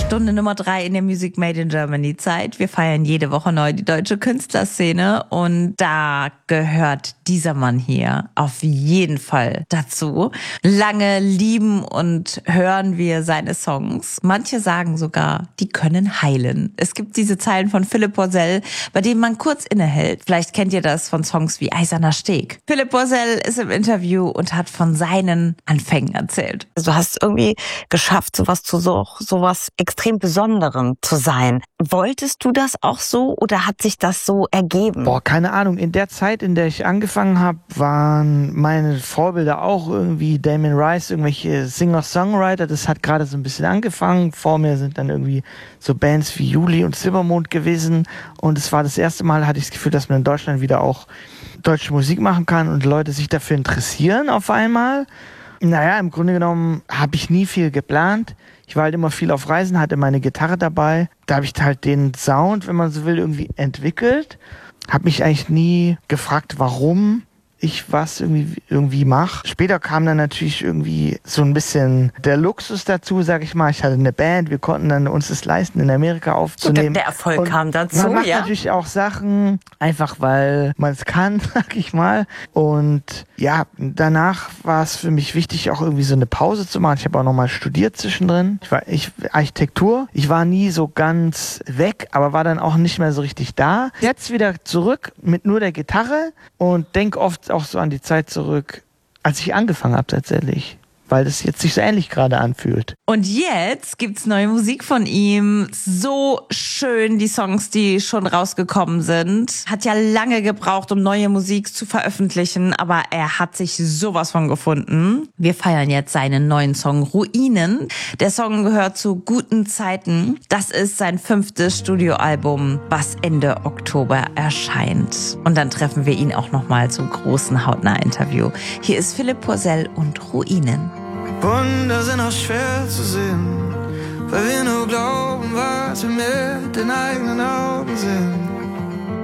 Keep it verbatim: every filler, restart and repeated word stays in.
Stunde Nummer drei in der Music Made in Germany Zeit. Wir feiern jede Woche neu die deutsche Künstlerszene und da gehört dieser Mann hier auf jeden Fall dazu. Lange lieben und hören wir seine Songs. Manche sagen sogar, die können heilen. Es gibt diese Zeilen von Philipp Poisel, bei denen man kurz innehält. Vielleicht kennt ihr das von Songs wie Eiserner Steg. Philipp Poisel ist im Interview und hat von seinen Anfängen erzählt. Du hast irgendwie geschafft, sowas zu so, sowas extrem Besonderem zu sein. Wolltest du das auch so oder hat sich das so ergeben? Boah, keine Ahnung. In der Zeit, in der ich angefangen habe, waren meine Vorbilder auch irgendwie Damien Rice, irgendwelche Singer-Songwriter. Das hat gerade so ein bisschen angefangen. Vor mir sind dann irgendwie so Bands wie Juli und Silbermond gewesen. Und es war das erste Mal, hatte ich das Gefühl, dass man in Deutschland wieder auch deutsche Musik machen kann und Leute sich dafür interessieren auf einmal. Naja, im Grunde genommen habe ich nie viel geplant. Ich war halt immer viel auf Reisen, hatte meine Gitarre dabei. Da habe ich halt den Sound, wenn man so will, irgendwie entwickelt. Habe mich eigentlich nie gefragt, warum ich was irgendwie irgendwie mache. Später kam dann natürlich irgendwie so ein bisschen der Luxus dazu, sag ich mal. Ich hatte eine Band, wir konnten dann uns das leisten, in Amerika aufzunehmen. Der Erfolg und kam dazu, man macht ja. natürlich auch Sachen, einfach weil man es kann, sag ich mal. Und ja, danach war es für mich wichtig, auch irgendwie so eine Pause zu machen. Ich habe auch nochmal studiert zwischendrin. Ich war ich Architektur. Ich war nie so ganz weg, aber war dann auch nicht mehr so richtig da. Jetzt wieder zurück mit nur der Gitarre und denk oft auch so an die Zeit zurück, als ich angefangen habe tatsächlich, weil das jetzt sich so ähnlich gerade anfühlt. Und jetzt gibt's neue Musik von ihm. So schön, die Songs, die schon rausgekommen sind. Hat ja lange gebraucht, um neue Musik zu veröffentlichen, aber er hat sich sowas von gefunden. Wir feiern jetzt seinen neuen Song Ruinen. Der Song gehört zu Guten Zeiten. Das ist sein fünftes Studioalbum, was Ende Oktober erscheint. Und dann treffen wir ihn auch nochmal zum großen Hautnah-Interview. Hier ist Philipp Poisel und Ruinen. Wunder sind auch schwer zu sehen, weil wir nur glauben, was wir mit den eigenen Augen sehen.